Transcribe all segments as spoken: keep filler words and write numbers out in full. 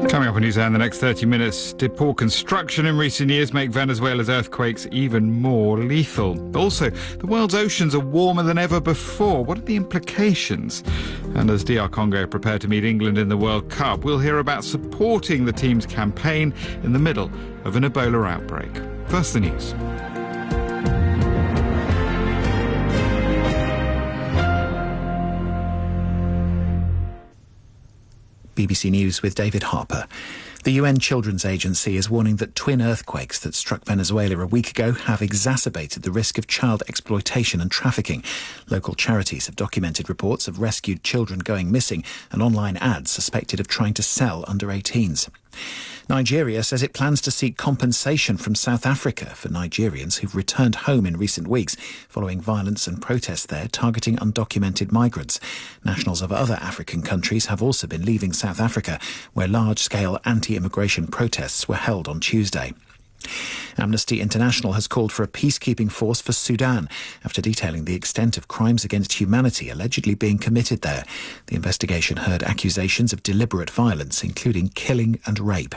Coming up on News Hour in the next thirty minutes, did poor construction in recent years make Venezuela's earthquakes even more lethal? Also, the world's oceans are warmer than ever before. What are the implications? And as D R Congo prepare to meet England in the World Cup, we'll hear about supporting the team's campaign in the middle of an Ebola outbreak. First, the news. B B C News with David Harper. The U N Children's Agency is warning that twin earthquakes that struck Venezuela a week ago have exacerbated the risk of child exploitation and trafficking. Local charities have documented reports of rescued children going missing and online ads suspected of trying to sell under eighteens. Nigeria says it plans to seek compensation from South Africa for Nigerians who've returned home in recent weeks following violence and protests there targeting undocumented migrants. Nationals of other African countries have also been leaving South Africa, where large-scale anti-immigration protests were held on Tuesday. Amnesty International has called for a peacekeeping force for Sudan after detailing the extent of crimes against humanity allegedly being committed there. The investigation heard accusations of deliberate violence, including killing and rape.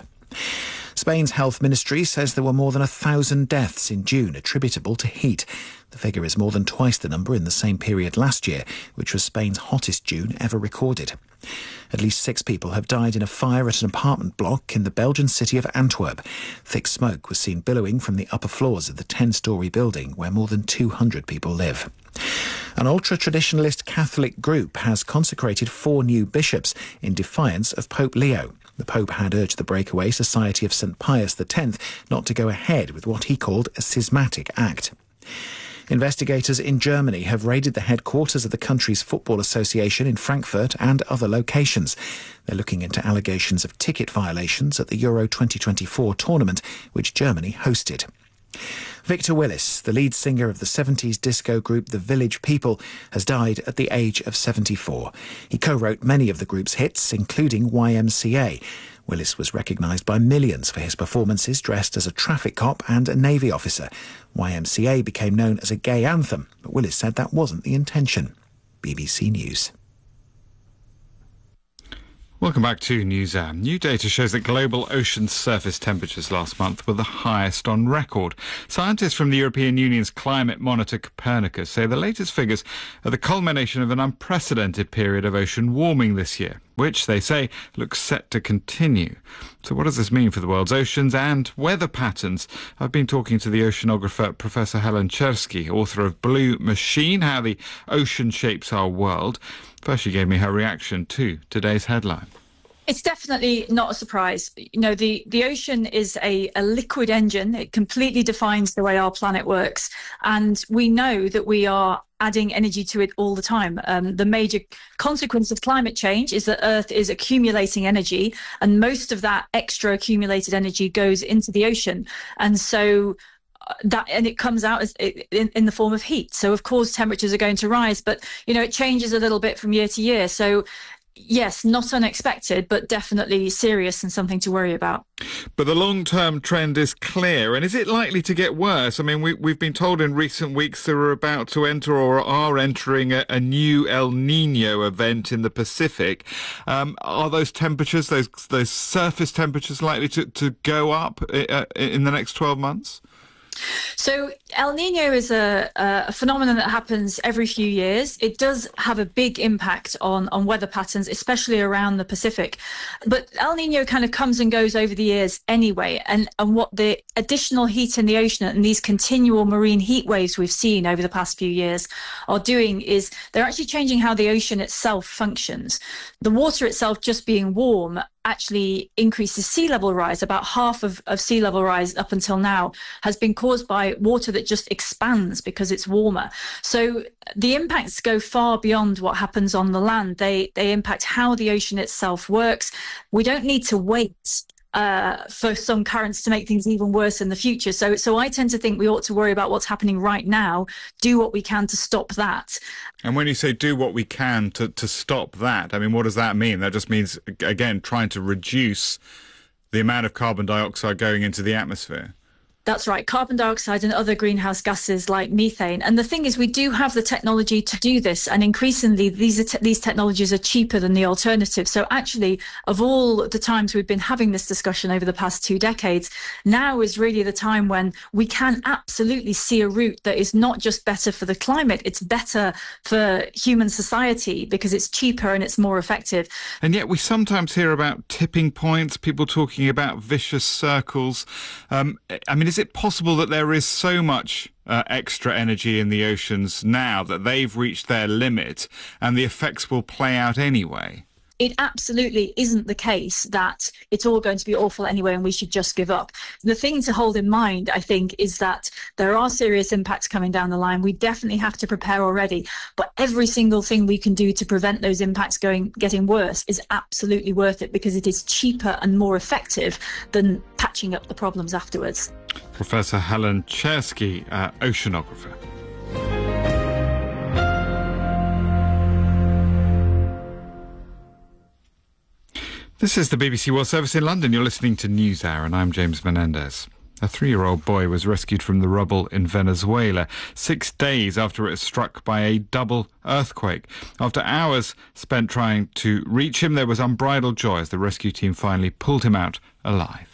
Spain's health ministry says there were more than a thousand deaths in June attributable to heat. The figure is more than twice the number in the same period last year, which was Spain's hottest June ever recorded. At least six people have died in a fire at an apartment block in the Belgian city of Antwerp. Thick smoke was seen billowing from the upper floors of the ten-storey building where more than two hundred people live. An ultra-traditionalist Catholic group has consecrated four new bishops in defiance of Pope Leo. The Pope had urged the breakaway Society of Saint Pius X not to go ahead with what he called a schismatic act. Investigators in Germany have raided the headquarters of the country's football association in Frankfurt and other locations. They're looking into allegations of ticket violations at the Euro twenty twenty-four tournament, which Germany hosted. Victor Willis, the lead singer of the seventies disco group The Village People, has died at the age of seventy-four. He co-wrote many of the group's hits, including Y M C A. Willis was recognised by millions for his performances dressed as a traffic cop and a Navy officer. Y M C A became known as a gay anthem, but Willis said that wasn't the intention. B B C News. Welcome back to NewsHour. New data shows that global ocean surface temperatures last month were the highest on record. Scientists from the European Union's climate monitor Copernicus say the latest figures are the culmination of an unprecedented period of ocean warming this year, which, they say, looks set to continue. So what does this mean for the world's oceans and weather patterns? I've been talking to the oceanographer Professor Helen Czerski, author of Blue Machine, How the Ocean Shapes Our World. First, she gave me her reaction to today's headline. It's definitely not a surprise. You know, the, the ocean is a, a liquid engine. It completely defines the way our planet works. And we know that we are adding energy to it all the time. Um, the major consequence of climate change is that Earth is accumulating energy, and most of that extra accumulated energy goes into the ocean. And so that, and it comes out as in, in the form of heat. So of course temperatures are going to rise, but you know, it changes a little bit from year to year. So yes, not unexpected, but definitely serious and something to worry about. But the long-term trend is clear. And is it likely to get worse? I mean, we, we've been told in recent weeks that we're about to enter or are entering a, a new El Nino event in the Pacific. Um, are those temperatures, those those surface temperatures, likely to, to go up uh, in the next twelve months? So El Nino is a, a phenomenon that happens every few years. It does have a big impact on, on weather patterns, especially around the Pacific. But El Nino kind of comes and goes over the years anyway. And, and what the additional heat in the ocean and these continual marine heat waves we've seen over the past few years are doing is they're actually changing how the ocean itself functions. The water itself just being warm actually increases sea level rise. About half of, of sea level rise up until now has been caused by water that just expands because it's warmer. So the impacts go far beyond what happens on the land. They, they impact how the ocean itself works. We don't need to wait Uh, for some currents to make things even worse in the future. So, so I tend to think we ought to worry about what's happening right now, do what we can to stop that. And when you say do what we can to, to stop that, I mean, what does that mean? That just means, again, trying to reduce the amount of carbon dioxide going into the atmosphere. That's right, carbon dioxide and other greenhouse gases like methane. And the thing is, we do have the technology to do this, and increasingly these are te- these technologies are cheaper than the alternative. So actually, of all the times we've been having this discussion over the past two decades, now is really the time when we can absolutely see a route that is not just better for the climate, it's better for human society because it's cheaper and it's more effective. And yet we sometimes hear about tipping points, people talking about vicious circles. Um, I mean, is it possible that there is so much uh, extra energy in the oceans now that they've reached their limit and the effects will play out anyway? It absolutely isn't the case that it's all going to be awful anyway and we should just give up. The thing to hold in mind, I think, is that there are serious impacts coming down the line. We definitely have to prepare already, but every single thing we can do to prevent those impacts going getting worse is absolutely worth it because it is cheaper and more effective than patching up the problems afterwards. Professor Helen Czerski, uh, oceanographer. This is the B B C World Service in London. You're listening to NewsHour and I'm James Menendez. A three-year-old boy was rescued from the rubble in Venezuela six days after it was struck by a double earthquake. After hours spent trying to reach him, there was unbridled joy as the rescue team finally pulled him out alive.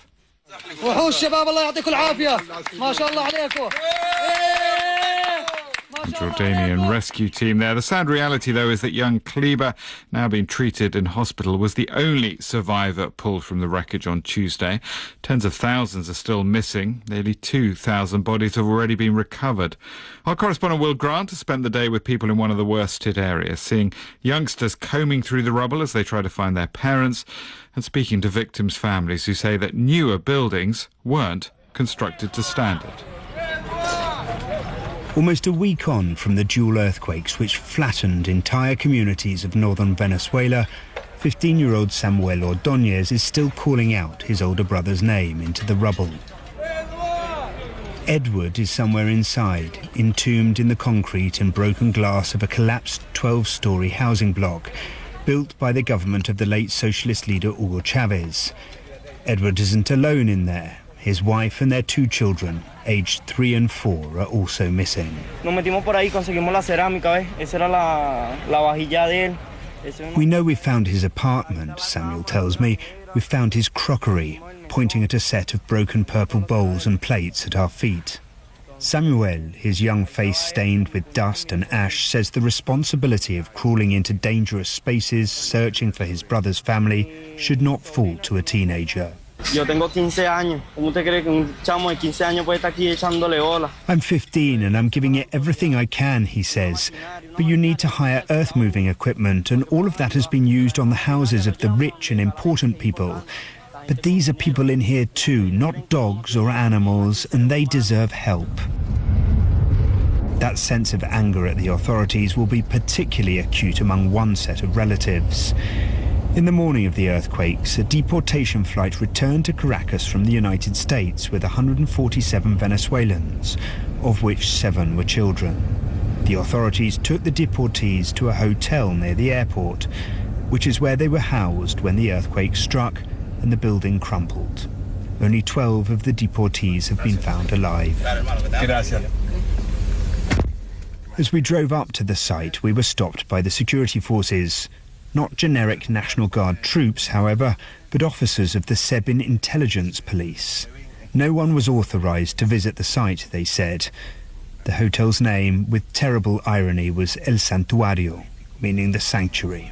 Jordanian rescue team there. The sad reality, though, is that young Kleber, now being treated in hospital, was the only survivor pulled from the wreckage on Tuesday. Tens of thousands are still missing. Nearly two thousand bodies have already been recovered. Our correspondent Will Grant has spent the day with people in one of the worst-hit areas, seeing youngsters combing through the rubble as they try to find their parents and speaking to victims' families who say that newer buildings weren't constructed to standard. Almost a week on from the dual earthquakes which flattened entire communities of northern Venezuela, fifteen-year-old Samuel Ordóñez is still calling out his older brother's name into the rubble. Edward is somewhere inside, entombed in the concrete and broken glass of a collapsed twelve-storey housing block built by the government of the late socialist leader Hugo Chavez. Edward isn't alone in there. His wife and their two children, aged three and four, are also missing. We know we found his apartment, Samuel tells me. We found his crockery, pointing at a set of broken purple bowls and plates at our feet. Samuel, his young face stained with dust and ash, says the responsibility of crawling into dangerous spaces, searching for his brother's family, should not fall to a teenager. I'm fifteen and I'm giving it everything I can, he says. But you need to hire earth-moving equipment, and all of that has been used on the houses of the rich and important people. But these are people in here too, not dogs or animals, and they deserve help. That sense of anger at the authorities will be particularly acute among one set of relatives. In the morning of the earthquakes, a deportation flight returned to Caracas from the United States with one hundred forty-seven Venezuelans, of which seven were children. The authorities took the deportees to a hotel near the airport, which is where they were housed when the earthquake struck and the building crumpled. Only twelve of the deportees have been found alive. As we drove up to the site, we were stopped by the security forces. Not generic National Guard troops, however, but officers of the Sebin Intelligence Police. No one was authorised to visit the site, they said. The hotel's name, with terrible irony, was El Santuario, meaning the sanctuary.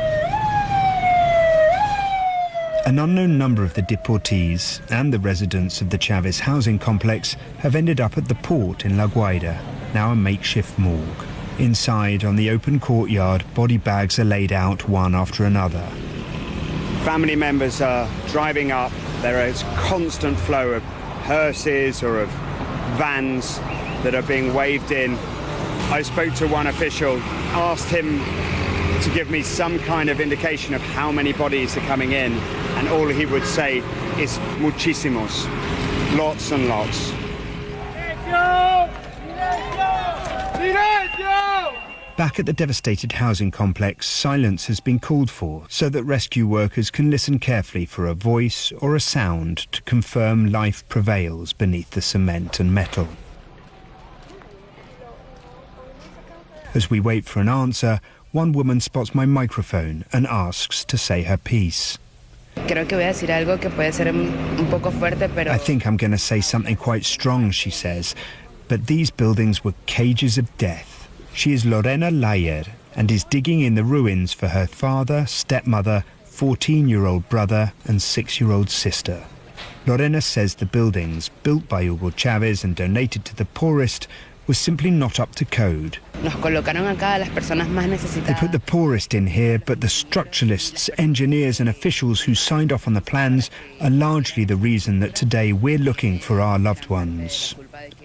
An unknown number of the deportees and the residents of the Chavez housing complex have ended up at the port in La Guaira, now a makeshift morgue. Inside, on the open courtyard, body bags are laid out one after another. Family members are driving up. There is a constant flow of hearses or of vans that are being waved in. I spoke to one official, asked him to give me some kind of indication of how many bodies are coming in, and all he would say is muchísimos, lots and lots. Back at the devastated housing complex, silence has been called for so that rescue workers can listen carefully for a voice or a sound to confirm life prevails beneath the cement and metal. As we wait for an answer, one woman spots my microphone and asks to say her piece. I think I'm going to say something quite strong, she says, but these buildings were cages of death. She is Lorena Layer and is digging in the ruins for her father, stepmother, fourteen-year-old brother and six-year-old sister. Lorena says the buildings, built by Hugo Chavez and donated to the poorest, were simply not up to code. They put the poorest in here, but the structuralists, engineers and officials who signed off on the plans are largely the reason that today we're looking for our loved ones.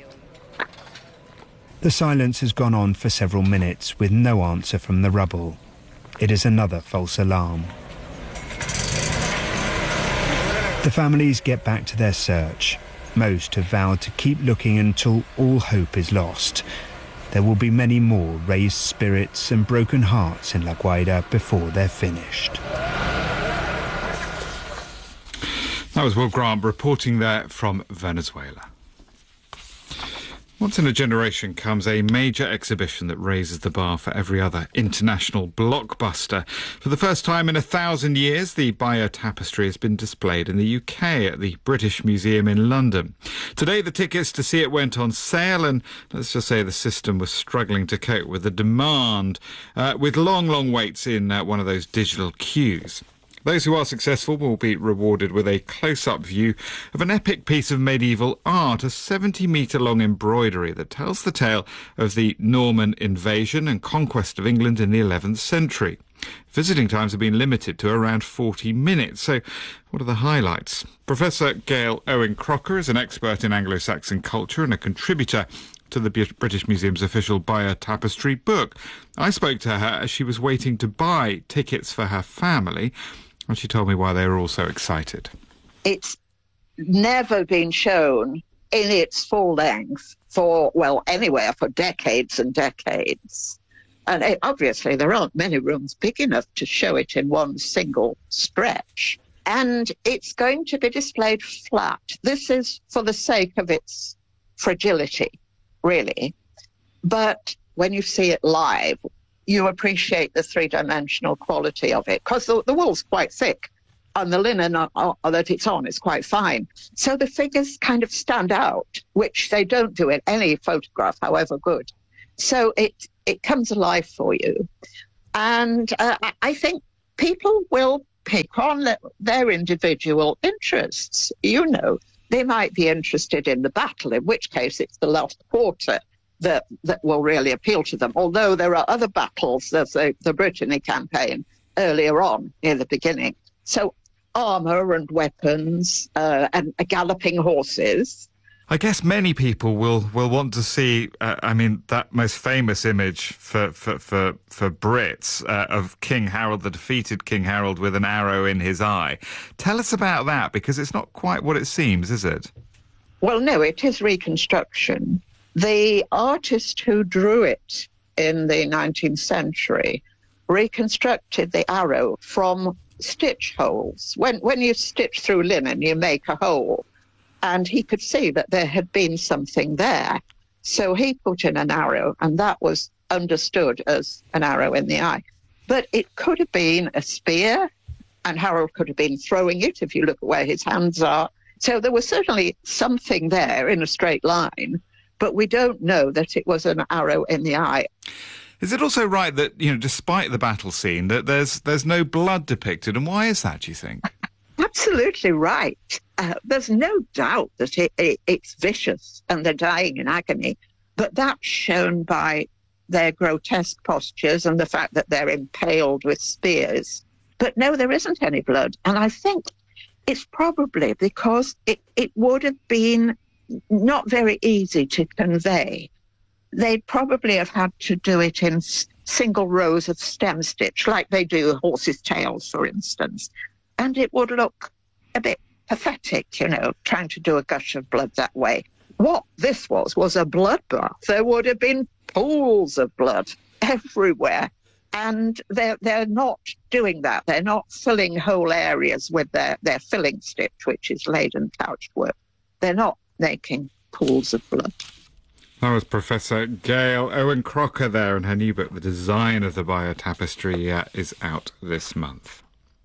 The silence has gone on for several minutes with no answer from the rubble. It is another false alarm. The families get back to their search. Most have vowed to keep looking until all hope is lost. There will be many more raised spirits and broken hearts in La Guaira before they're finished. That was Will Grant reporting there from Venezuela. Once in a generation comes a major exhibition that raises the bar for every other international blockbuster. For the first time in a thousand years, the Bayeux Tapestry has been displayed in the U K at the British Museum in London. Today, the tickets to see it went on sale, and let's just say the system was struggling to cope with the demand, uh, with long, long waits in uh, one of those digital queues. Those who are successful will be rewarded with a close-up view of an epic piece of medieval art, a seventy-metre-long embroidery that tells the tale of the Norman invasion and conquest of England in the eleventh century. Visiting times have been limited to around forty minutes. So what are the highlights? Professor Gail Owen Crocker is an expert in Anglo-Saxon culture and a contributor to the British Museum's official Bayeux Tapestry book. I spoke to her as she was waiting to buy tickets for her family, and she told me why they were all so excited. It's never been shown in its full length for, well, anywhere for decades and decades. And it, obviously there aren't many rooms big enough to show it in one single stretch. And it's going to be displayed flat. This is for the sake of its fragility, really. But when you see it live, you appreciate the three-dimensional quality of it, because the, the wool's quite thick and the linen uh, uh, that it's on is quite fine. So the figures kind of stand out, which they don't do in any photograph, however good. So it, it comes alive for you. And uh, I think people will pick on their individual interests. You know, they might be interested in the battle, in which case it's the last quarter that that will really appeal to them. Although there are other battles, there's the, the Brittany campaign earlier on, near the beginning. So armour and weapons uh, and uh, galloping horses. I guess many people will, will want to see, uh, I mean, that most famous image for, for, for, for Brits uh, of King Harold, the defeated King Harold with an arrow in his eye. Tell us about that, because it's not quite what it seems, is it? Well, no, it is reconstruction. The artist who drew it in the nineteenth century reconstructed the arrow from stitch holes. When, when you stitch through linen, you make a hole. And he could see that there had been something there. So he put in an arrow, and that was understood as an arrow in the eye. But it could have been a spear, and Harold could have been throwing it if you look at where his hands are. So there was certainly something there in a straight line, but we don't know that it was an arrow in the eye. Is it also right that, you know, despite the battle scene, that there's there's no blood depicted? And why is that, do you think? Absolutely right. Uh, there's no doubt that it, it, it's vicious and they're dying in agony, but that's shown by their grotesque postures and the fact that they're impaled with spears. But no, there isn't any blood. And I think it's probably because it, it would have been not very easy to convey. They'd probably have had to do it in s- single rows of stem stitch, like they do horses' tails, for instance. And it would look a bit pathetic, you know, trying to do a gush of blood that way. What this was, was a bloodbath. There would have been pools of blood. everywhere. And they're, they're not doing that. They're not filling whole areas with their, their filling stitch, which is Leyden couchwork. They're not making pools of blood. That was Professor Gail Owen Crocker there, and her new book, The Design of the Biotapestry, uh, is out this month.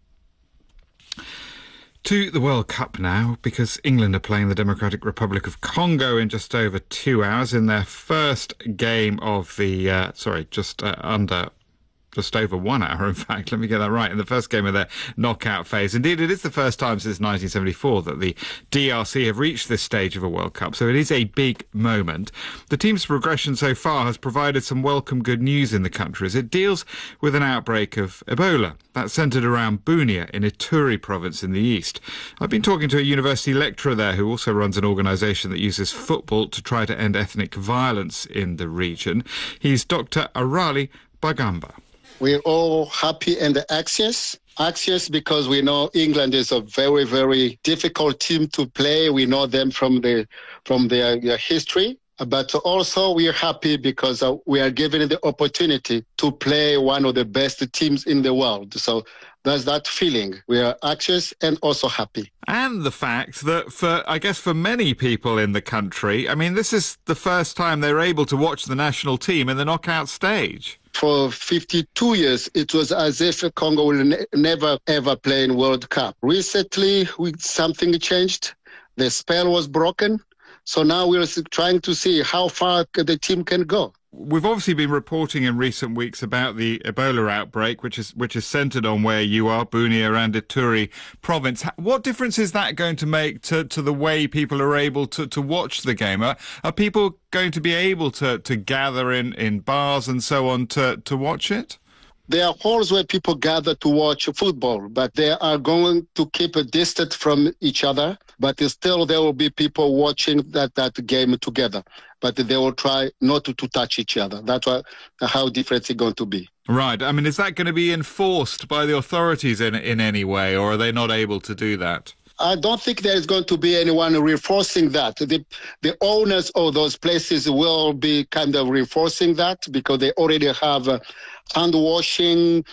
To the World Cup now, because England are playing the Democratic Republic of Congo in just over two hours in their first game of the, uh, sorry, just uh, under... just over one hour, in fact. Let me get that right. In the first game of their knockout phase. Indeed, it is the first time since nineteen seventy-four that the D R C have reached this stage of a World Cup, so it is a big moment. The team's progression so far has provided some welcome good news in the country as it deals with an outbreak of Ebola. That's centred around Bunia in Ituri province in the east. I've been talking to a university lecturer there who also runs an organisation that uses football to try to end ethnic violence in the region. He's Doctor Arali Bagamba. We're all happy and anxious. Anxious because we know England is a very, very difficult team to play. We know them from the from their, their history. But also we are happy because uh, we are given the opportunity to play one of the best teams in the world. So there's that feeling. We are anxious and also happy. And the fact that for, I guess, for many people in the country, I mean, this is the first time they're able to watch the national team in the knockout stage. For fifty-two years, it was as if Congo will ne- never, ever play in World Cup. Recently, we, something changed. The spell was broken. So now we're trying to see how far the team can go. We've obviously been reporting in recent weeks about the Ebola outbreak, which is which is centred on where you are, Bunia and Ituri province. What difference is that going to make to, to the way people are able to, to watch the game? Are, are people going to be able to, to gather in, in bars and so on to, to watch it? There are halls where people gather to watch football, but they are going to keep a distance from each other. But still, there will be people watching that, that game together. But they will try not to, to touch each other. That's what, how different it's going to be. Right. I mean, is that going to be enforced by the authorities in in any way, or are they not able to do that? I don't think there is going to be anyone reinforcing that. The, the owners of those places will be kind of reinforcing that because they already have uh, hand washing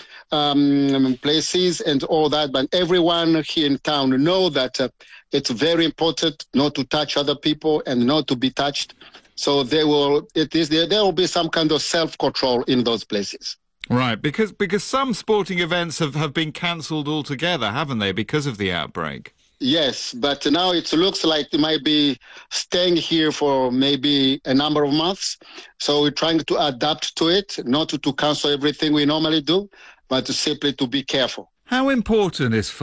um, places and all that. But everyone here in town know that uh, it's very important not to touch other people and not to be touched. So there will it is there, there will be some kind of self-control in those places. Right, because because some sporting events have, have been cancelled altogether, haven't they, because of the outbreak? Yes, but now it looks like they might be staying here for maybe a number of months. So we're trying to adapt to it, not to, to cancel everything we normally do, but to simply to be careful. How important is